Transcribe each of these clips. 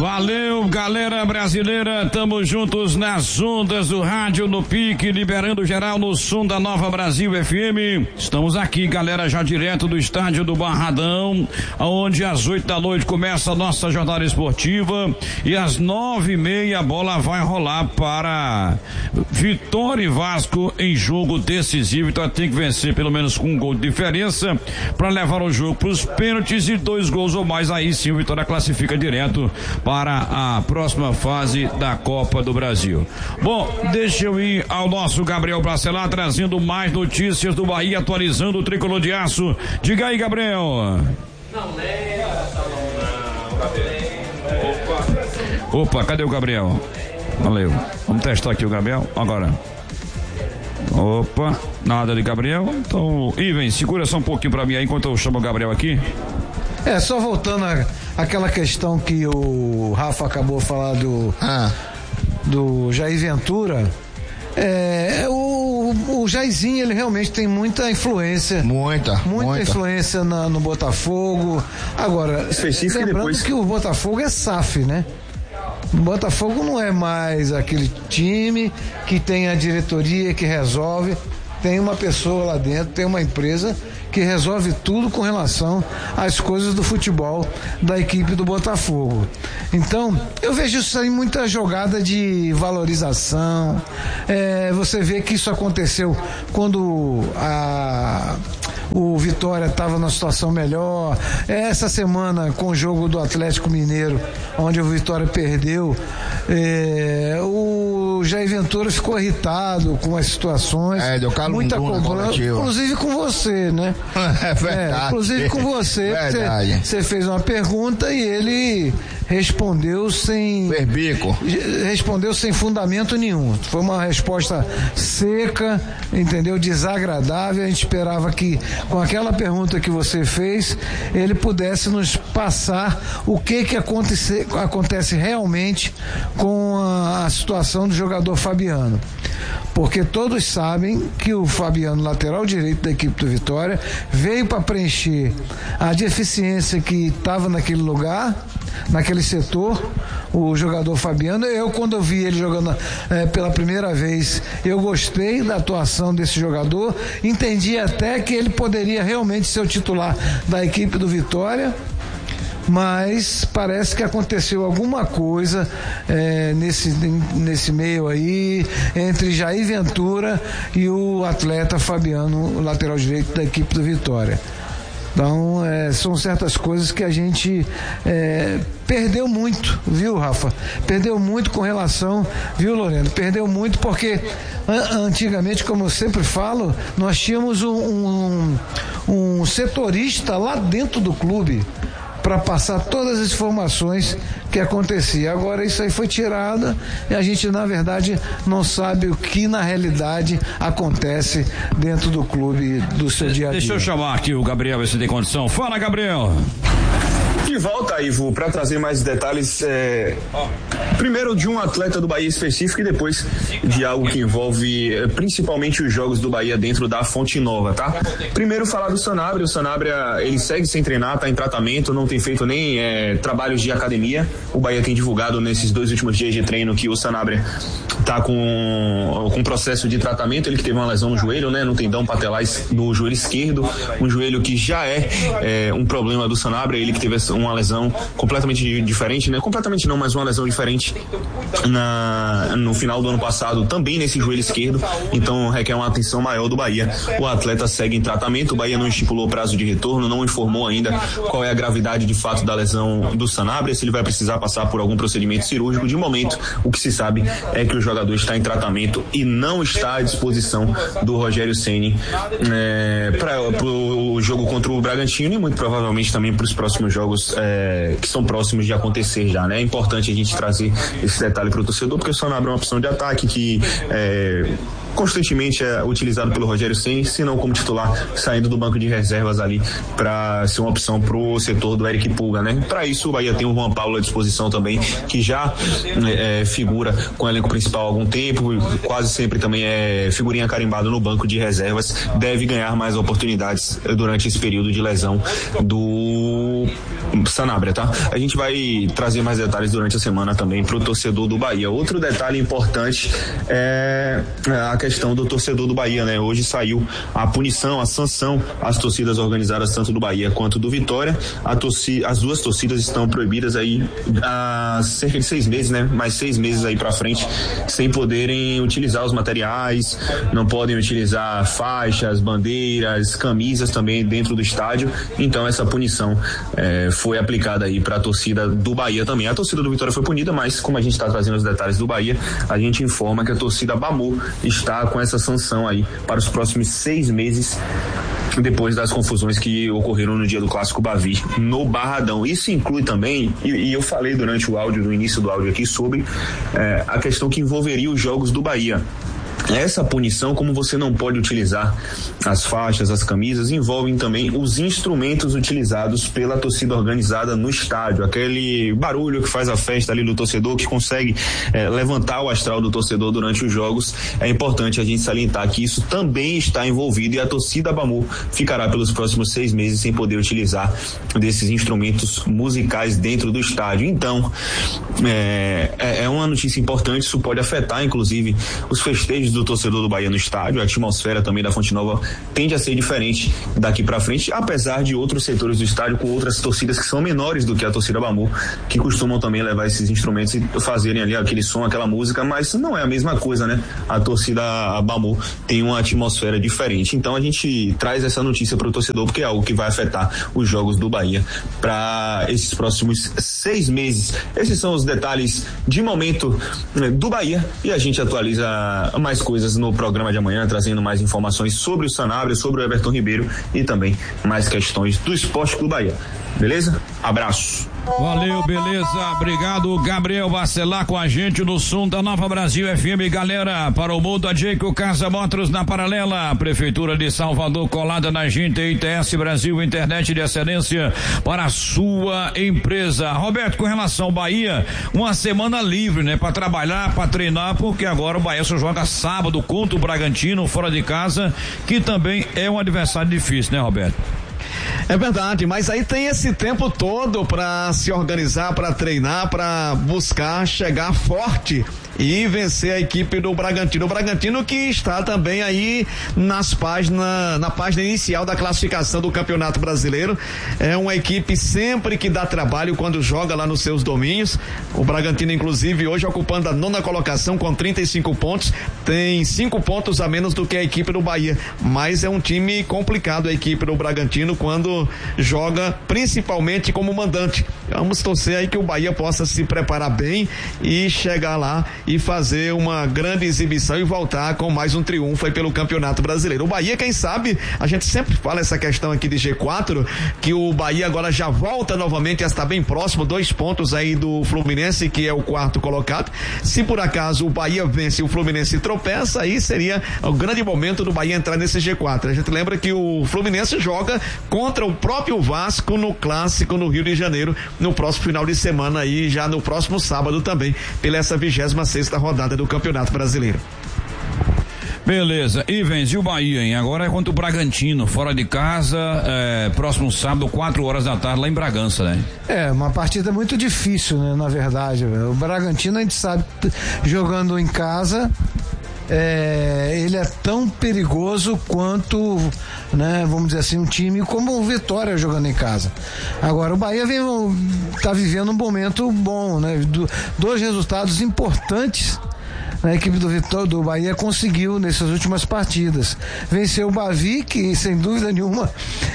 Valeu, galera brasileira, tamo juntos nas ondas do rádio no Pique, liberando geral no som da Nova Brasil FM. Estamos aqui, galera, já direto do estádio do Barradão, onde às 8 da noite começa a nossa jornada esportiva e às 9:30 a bola vai rolar para Vitória e Vasco em jogo decisivo. Então tem que vencer pelo menos com um gol de diferença para levar o jogo para os pênaltis e 2 gols ou mais. Aí sim o Vitória classifica direto para a próxima fase da Copa do Brasil. Bom, deixa eu ir ao nosso Gabriel Bacelar trazendo mais notícias do Bahia, atualizando o tricolor de aço. Diga aí, Gabriel. Opa, cadê o Gabriel? Valeu. Vamos testar aqui o Gabriel agora. Opa, nada de Gabriel. Então, Ivan, segura só um pouquinho pra mim aí enquanto eu chamo o Gabriel aqui. Só voltando àquela questão que o Rafa acabou de falar do Jair Ventura. O Jairzinho, ele realmente tem muita influência. Muita influência no Botafogo. Agora, lembrando que o Botafogo é SAF, né? O Botafogo não é mais aquele time que tem a diretoria que resolve. Tem uma pessoa lá dentro, tem uma empresa que resolve tudo com relação às coisas do futebol da equipe do Botafogo. Então, eu vejo isso aí muita jogada de valorização. Você vê que isso aconteceu quando o Vitória estava numa situação melhor. Essa semana, com o jogo do Atlético Mineiro, onde o Vitória perdeu, o Jair Ventura ficou irritado com as situações. Deu muita cobrança, inclusive com você, né? É verdade. Inclusive com você. Você fez uma pergunta e ele respondeu sem fundamento nenhum. Foi uma resposta seca, entendeu? Desagradável. A gente esperava que com aquela pergunta que você fez, ele pudesse nos passar o que acontece realmente com a situação do jogador Fabiano. Porque todos sabem que o Fabiano, lateral direito da equipe do Vitória, veio para preencher a deficiência que estava naquele lugar, naquele setor, o jogador Fabiano. Quando eu vi ele jogando pela primeira vez, eu gostei da atuação desse jogador, entendi até que ele poderia realmente ser o titular da equipe do Vitória, mas parece que aconteceu alguma coisa nesse meio aí, entre Jair Ventura e o atleta Fabiano, lateral direito da equipe do Vitória. Então, são certas coisas que a gente perdeu muito, viu, Rafa? Perdeu muito com relação, viu, Lorena? Perdeu muito porque antigamente, como eu sempre falo, nós tínhamos um setorista lá dentro do clube para passar todas as informações que acontecia. Agora isso aí foi tirado e a gente, na verdade, não sabe o que na realidade acontece dentro do clube, do seu dia a dia. Deixa eu chamar aqui o Gabriel, ver se tem condição. Fala, Gabriel! De volta, Ivo, para trazer mais detalhes, primeiro de um atleta do Bahia específico e depois de algo que envolve principalmente os jogos do Bahia dentro da Fonte Nova, tá? Primeiro falar do Sanabria. O Sanabria, ele segue sem treinar, tá em tratamento, não tem feito nem trabalhos de academia. O Bahia tem divulgado nesses 2 últimos dias de treino que o Sanabria tá com processo de tratamento. Ele que teve uma lesão no joelho, né, no tendão patelar do joelho esquerdo, um joelho que já é um problema do Sanabria. Ele que teve uma lesão completamente diferente, né? Completamente não, mas uma lesão diferente no final do ano passado, também nesse joelho esquerdo, então requer uma atenção maior do Bahia. O atleta segue em tratamento, o Bahia não estipulou prazo de retorno, não informou ainda qual é a gravidade de fato da lesão do Sanabria, se ele vai precisar passar por algum procedimento cirúrgico. De momento, o que se sabe é que o jogador está em tratamento e não está à disposição do Rogério Ceni para o jogo contra o Bragantino e muito provavelmente também para os próximos jogos que são próximos de acontecer já, né? É importante a gente trazer esse detalhe para o torcedor, porque o Sanabria é uma opção de ataque que constantemente é utilizado pelo Rogério Ceni, se não como titular, saindo do banco de reservas ali para ser uma opção pro setor do Eric Pulga, né? Para isso o Bahia tem o Juan Paulo à disposição também, que já figura com o elenco principal há algum tempo, quase sempre também é figurinha carimbada no banco de reservas, deve ganhar mais oportunidades durante esse período de lesão do Sanabria, tá? A gente vai trazer mais detalhes durante a semana também pro torcedor do Bahia. Outro detalhe importante é a questão do torcedor do Bahia, né? Hoje saiu a punição, a sanção às torcidas organizadas tanto do Bahia quanto do Vitória. As duas torcidas estão proibidas aí há cerca de 6 meses, né? Mais 6 meses aí pra frente, sem poderem utilizar os materiais, não podem utilizar faixas, bandeiras, camisas também dentro do estádio. Então essa punição foi aplicada aí para a torcida do Bahia também. A torcida do Vitória foi punida, mas como a gente está trazendo os detalhes do Bahia, a gente informa que a torcida Bamu está com essa sanção aí para os próximos 6 meses, depois das confusões que ocorreram no dia do Clássico Bavi no Barradão. Isso inclui também, e eu falei durante o áudio, no início do áudio aqui, sobre a questão que envolveria os jogos do Bahia. Essa punição, como você não pode utilizar as faixas, as camisas, envolvem também os instrumentos utilizados pela torcida organizada no estádio, aquele barulho que faz a festa ali do torcedor, que consegue levantar o astral do torcedor durante os jogos. É importante a gente salientar que isso também está envolvido, e a torcida Bamu ficará pelos próximos 6 meses sem poder utilizar desses instrumentos musicais dentro do estádio. Então, é uma notícia importante. Isso pode afetar inclusive os festejos do torcedor do Bahia no estádio. A atmosfera também da Fonte Nova tende a ser diferente daqui para frente, apesar de outros setores do estádio com outras torcidas que são menores do que a torcida Bamu, que costumam também levar esses instrumentos e fazerem ali aquele som, aquela música, mas não é a mesma coisa, né? A torcida Bamu tem uma atmosfera diferente. Então a gente traz essa notícia para o torcedor, porque é algo que vai afetar os jogos do Bahia para esses próximos 6 meses. Esses são os detalhes de momento do Bahia, e a gente atualiza mais coisas no programa de amanhã, trazendo mais informações sobre o Sanabria, sobre o Everton Ribeiro e também mais questões do Esporte Clube Bahia. Beleza? Abraço. Valeu, beleza, obrigado. Gabriel Bacelar com a gente no som da Nova Brasil FM. Galera, para o mundo, a Jeico Casa Motors na Paralela, Prefeitura de Salvador colada na gente, ITS Brasil, internet de excelência para a sua empresa. Roberto, com relação ao Bahia, uma semana livre, né, para trabalhar, para treinar, porque agora o Bahia só joga sábado contra o Bragantino fora de casa, que também é um adversário difícil, né, Roberto? É verdade, mas aí tem esse tempo todo para se organizar, para treinar, para buscar chegar forte e vencer a equipe do Bragantino. O Bragantino que está também aí na página inicial da classificação do Campeonato Brasileiro. É uma equipe sempre que dá trabalho quando joga lá nos seus domínios. O Bragantino, inclusive, hoje ocupando a 9ª colocação com 35 pontos, tem 5 pontos a menos do que a equipe do Bahia, mas é um time complicado a equipe do Bragantino quando joga principalmente como mandante. Vamos torcer aí que o Bahia possa se preparar bem e chegar lá e fazer uma grande exibição e voltar com mais um triunfo aí pelo Campeonato Brasileiro. O Bahia, quem sabe, a gente sempre fala essa questão aqui de G4, que o Bahia agora já volta novamente a estar bem próximo, 2 pontos aí do Fluminense, que é o 4º colocado. Se por acaso o Bahia vence e o Fluminense tropeça, aí seria o grande momento do Bahia entrar nesse G4. A gente lembra que o Fluminense joga contra o próprio Vasco no Clássico no Rio de Janeiro, no próximo final de semana aí, já no próximo sábado também, pela essa 26ª rodada do Campeonato Brasileiro. Beleza, Ivens, e o Bahia, hein? Agora é contra o Bragantino, fora de casa, próximo sábado, 4 horas da tarde, lá em Bragança, né? É, uma partida muito difícil, né, na verdade. O Bragantino, a gente sabe, jogando em casa, ele é tão perigoso quanto, né, vamos dizer assim, um time como o Vitória jogando em casa. Agora o Bahia tá vivendo um momento bom, né? 2 resultados importantes. A equipe do Bahia conseguiu nessas últimas partidas. Venceu o Bavi, que sem dúvida nenhuma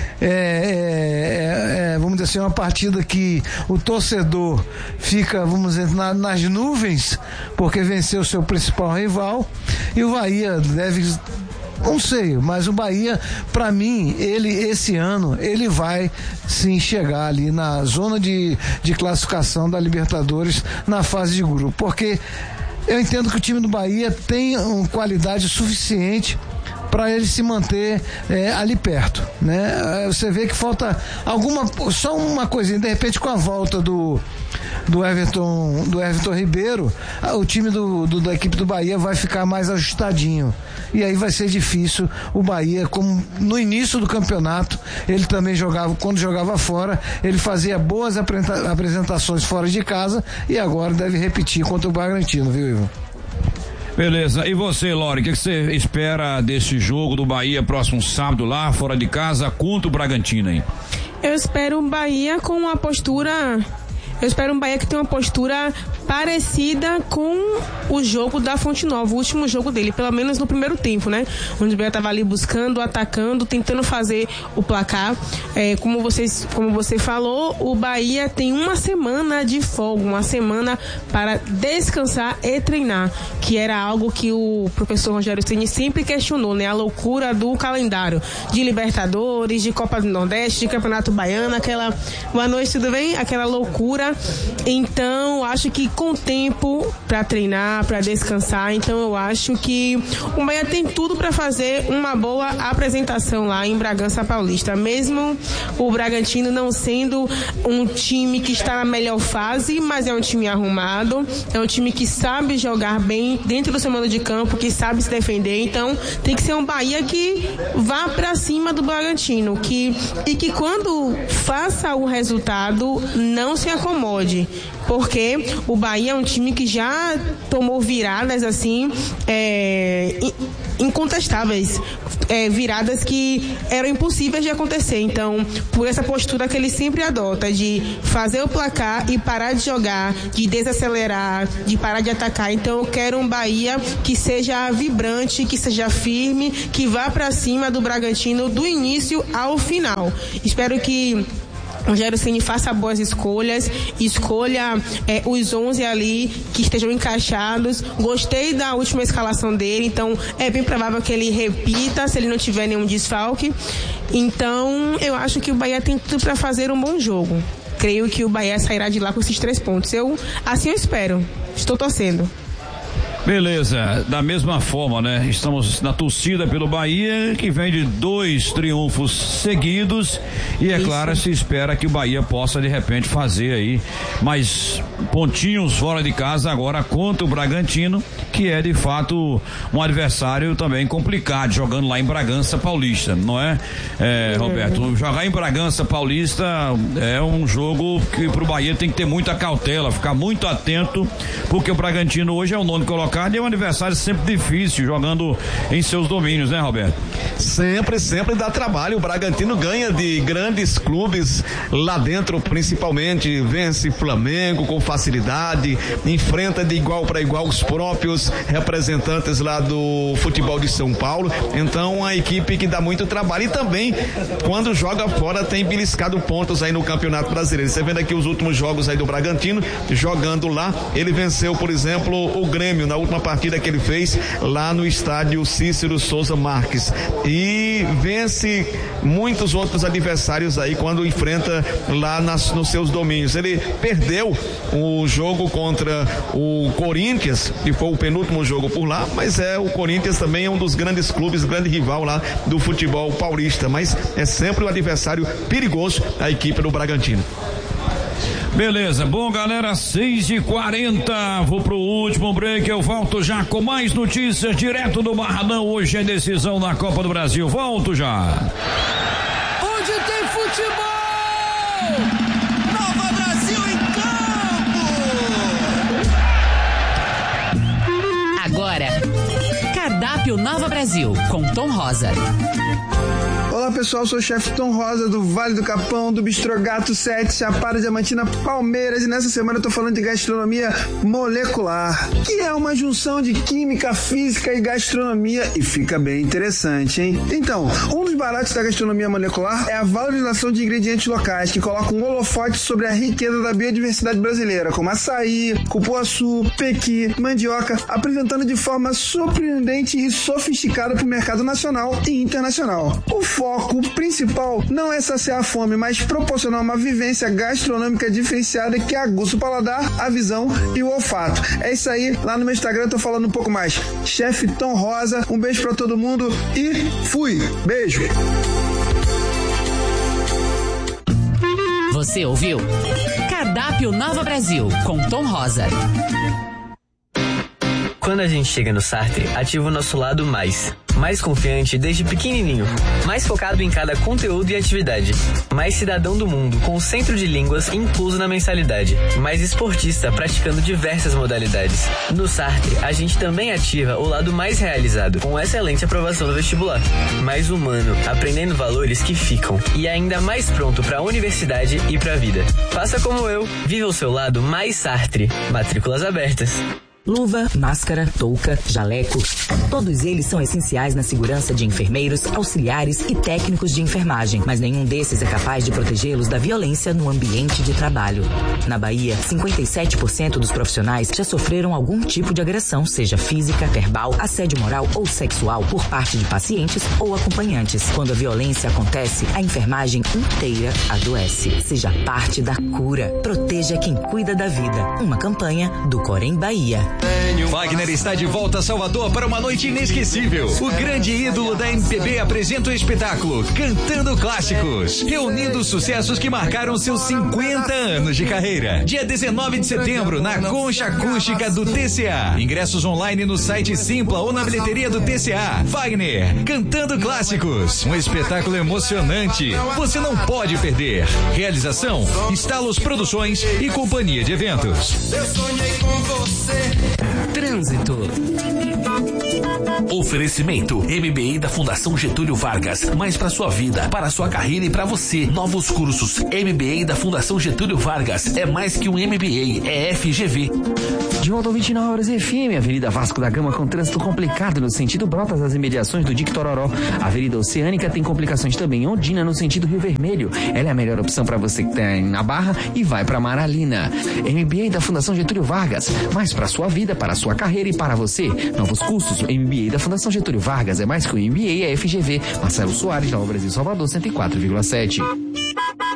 vamos dizer assim, uma partida que o torcedor fica, vamos dizer, nas nuvens, porque venceu o seu principal rival. E o Bahia não sei, mas o Bahia, para mim, esse ano, ele vai sim chegar ali na zona de classificação da Libertadores na fase de grupo, porque eu entendo que o time do Bahia tem uma qualidade suficiente para ele se manter ali perto, né? Você vê que falta só uma coisinha, de repente com a volta do Everton Ribeiro, o time da equipe do Bahia vai ficar mais ajustadinho, e aí vai ser difícil o Bahia, como no início do campeonato ele também quando jogava fora, ele fazia boas apresentações fora de casa, e agora deve repetir contra o Bragantino, viu, Ivan? Beleza, e você, Lore, o que você espera desse jogo do Bahia próximo sábado lá, fora de casa, contra o Bragantino, hein? Eu espero um Bahia com uma postura... Eu espero um Bahia que tenha uma postura parecida com o jogo da Fonte Nova, o último jogo dele, pelo menos no primeiro tempo, né? Onde o Bahia estava ali buscando, atacando, tentando fazer o placar. Como você falou, o Bahia tem uma semana de folga, uma semana para descansar e treinar, que era algo que o professor Rogério Ceni sempre questionou, né? A loucura do calendário de Libertadores, de Copa do Nordeste, de Campeonato Baiano, aquela... Boa noite, tudo bem? Aquela loucura. Então, acho que com tempo para treinar, para descansar, então eu acho que o Bahia tem tudo para fazer uma boa apresentação lá em Bragança Paulista, mesmo o Bragantino não sendo um time que está na melhor fase, mas é um time arrumado, é um time que sabe jogar bem dentro do seu mando de campo, que sabe se defender, então tem que ser um Bahia que vá para cima do Bragantino, e que quando faça o resultado não se acomode, porque o Bahia é um time que já tomou viradas assim incontestáveis, viradas que eram impossíveis de acontecer. Então, por essa postura que ele sempre adota de fazer o placar e parar de jogar, de desacelerar, de parar de atacar. Então, eu quero um Bahia que seja vibrante, que seja firme, que vá para cima do Bragantino do início ao final. Espero que o Rogério Ceni faça boas escolha os 11 ali que estejam encaixados. Gostei da última escalação dele, então é bem provável que ele repita se ele não tiver nenhum desfalque. Então eu acho que o Bahia tem tudo para fazer um bom jogo. Creio que o Bahia sairá de lá com esses 3 pontos. Assim eu espero. Estou torcendo. Beleza, da mesma forma, né? Estamos na torcida pelo Bahia, que vem de 2 triunfos seguidos, e é claro, se espera que o Bahia possa de repente fazer aí mais pontinhos fora de casa agora contra o Bragantino, que é de fato um adversário também complicado, jogando lá em Bragança Paulista, não é, Roberto? Jogar em Bragança Paulista é um jogo que pro Bahia tem que ter muita cautela, ficar muito atento, porque o Bragantino hoje é o 9º colocado e é um adversário sempre difícil, jogando em seus domínios, né, Roberto? Sempre dá trabalho. O Bragantino ganha de grandes clubes lá dentro, principalmente vence Flamengo com facilidade, enfrenta de igual para igual os próprios representantes lá do futebol de São Paulo. Então, a equipe que dá muito trabalho, e também quando joga fora tem beliscado pontos aí no Campeonato Brasileiro. Você vendo aqui os últimos jogos aí do Bragantino, jogando lá, ele venceu, por exemplo, o Grêmio na última partida que ele fez lá no estádio Cícero Souza Marques, e vence muitos outros adversários aí quando enfrenta lá nos seus domínios. Ele perdeu o jogo contra o Corinthians, que foi o penúltimo jogo por lá, mas o Corinthians também é um dos grandes clubes, grande rival lá do futebol paulista, mas é sempre um adversário perigoso a equipe do Bragantino. Beleza, bom galera, 6h40, vou pro último break, eu volto já com mais notícias direto do Barradão. Hoje é decisão na Copa do Brasil, volto já. Onde tem futebol, Nova Brasil em campo. Agora, Cardápio Nova Brasil, com Tom Rosa. Olá pessoal, sou o chefe Tom Rosa do Vale do Capão, do Bistrô Gato 7, Chapada Diamantina, Palmeiras, e nessa semana eu tô falando de gastronomia molecular, que é uma junção de química, física e gastronomia, e fica bem interessante, hein? Então, um dos baratos da gastronomia molecular é a valorização de ingredientes locais, que colocam um holofote sobre a riqueza da biodiversidade brasileira, como açaí, cupuaçu, pequi, mandioca, apresentando de forma surpreendente e sofisticada para o mercado nacional e internacional. O foco foco principal não é saciar a fome, mas proporcionar uma vivência gastronômica diferenciada que aguça o paladar, a visão e o olfato. É isso aí, lá no meu Instagram eu tô falando um pouco mais. Chefe Tom Rosa, um beijo pra todo mundo e fui! Beijo! Você ouviu? Cardápio Nova Brasil, com Tom Rosa. Quando a gente chega no Sartre, ativa o nosso lado mais confiante desde pequenininho, mais focado em cada conteúdo e atividade, mais cidadão do mundo com o centro de línguas incluso na mensalidade, mais esportista praticando diversas modalidades. No Sartre, a gente também ativa o lado mais realizado, com excelente aprovação no vestibular, mais humano, aprendendo valores que ficam e ainda mais pronto para a universidade e para a vida. Faça como eu, viva o seu lado mais Sartre. Matrículas abertas. Luva, máscara, touca, jaleco, todos eles são essenciais na segurança de enfermeiros, auxiliares e técnicos de enfermagem, mas nenhum desses é capaz de protegê-los da violência no ambiente de trabalho. Na Bahia, 57% dos profissionais já sofreram algum tipo de agressão, seja física, verbal, assédio moral ou sexual, por parte de pacientes ou acompanhantes. Quando a violência acontece, a enfermagem inteira adoece. Seja parte da cura. Proteja quem cuida da vida. Uma campanha do Corém Bahia. Wagner está de volta a Salvador para uma noite inesquecível. O grande ídolo da MPB apresenta o espetáculo Cantando Clássicos, reunindo os sucessos que marcaram seus 50 anos de carreira. Dia 19 de setembro, na Concha Acústica do TCA. Ingressos online no site Simpla ou na bilheteria do TCA. Wagner, Cantando Clássicos, um espetáculo emocionante. Você não pode perder. Realização, Estalos Produções e Companhia de Eventos. Eu sonhei com você. Trânsito. Oferecimento MBA da Fundação Getúlio Vargas. Mais para sua vida, para sua carreira e para você. Novos cursos. MBA da Fundação Getúlio Vargas. É mais que um MBA, é FGV. De volta ao 29 horas FM, Avenida Vasco da Gama com trânsito complicado no sentido Brotas, às imediações do Dique Tororó. A Avenida Oceânica tem complicações também em Ondina, no sentido Rio Vermelho. Ela é a melhor opção para você que está na Barra e vai para Maralina. MBA da Fundação Getúlio Vargas. Mais para sua vida, para sua carreira e para você. Novos cursos. MBA da Fundação Getúlio Vargas. É mais que o MBA, é FGV. Marcelo Soares, Nova Brasil, Salvador, 104,7.